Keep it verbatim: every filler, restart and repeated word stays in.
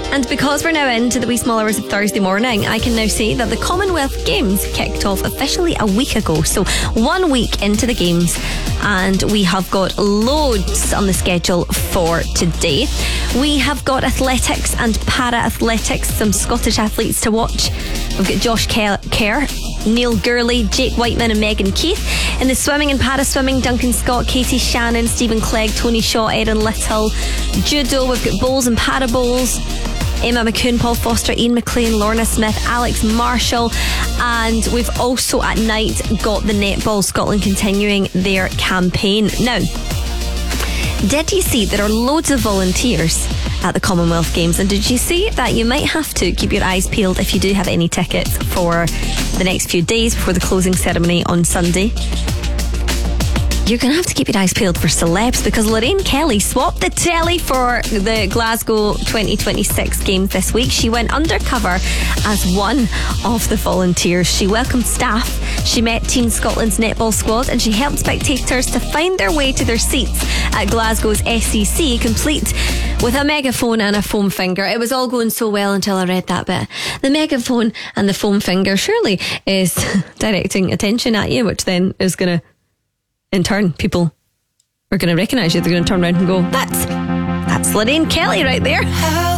And because we're now into the wee small hours of Thursday morning, I can now say that the Commonwealth Games kicked off officially a week ago. So one week into the Games, and we have got loads on the schedule for today. We have got athletics and para-athletics, some Scottish athletes to watch. We've got Josh Kerr, Neil Gurley, Jake Whiteman and Megan Keith. In the swimming and para-swimming, Duncan Scott, Katie Shannon, Stephen Clegg, Tony Shaw, Erin Little. Judo, we've got bowls and para bowls. Emma McCoon, Paul Foster, Ian McLean, Lorna Smith, Alex Marshall. And we've also at night got the Netball Scotland continuing their campaign. Now, did you see there are loads of volunteers at the Commonwealth Games? And did you see that you might have to keep your eyes peeled if you do have any tickets for the next few days before the closing ceremony on Sunday? You're going to have to keep your eyes peeled for celebs, because Lorraine Kelly swapped the telly for the Glasgow twenty twenty-six Games this week. She went undercover as one of the volunteers. She welcomed staff, she met Team Scotland's netball squad, and she helped spectators to find their way to their seats at Glasgow's S E C, complete with a megaphone and a foam finger. It was all going so well until I read that bit. The megaphone and the foam finger surely is directing attention at you, which then is going to, in turn, people are going to recognise you. They're going to turn around and go, that's that's Lorraine Kelly right there.